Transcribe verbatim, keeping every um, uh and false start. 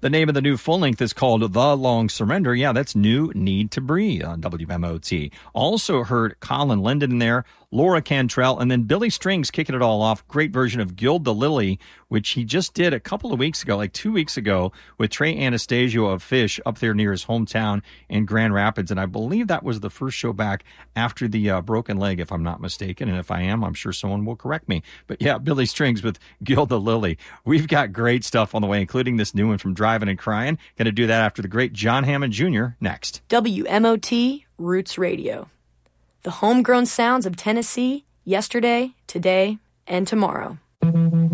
The name of the new full length is called The Long Surrender. Yeah, that's New Need to Breathe on W M O T. Also heard Colin Linden in there, Laura Cantrell, and then Billy Strings kicking it all off. Great version of Gild the Lily, which he just did a couple of weeks ago, like two weeks ago, with Trey Anastasio of Fish up there near his hometown in Grand Rapids. And I believe that was the first show back after the uh, broken leg, if I'm not mistaken. And if I am, I'm sure someone will correct me. But yeah, Billy Strings with Gild the Lily. We've got great stuff on the way, including this new one from Driving and Crying. Going to do that after the great John Hammond Junior next. W M O T Roots Radio. The homegrown sounds of Tennessee, yesterday, today, and tomorrow.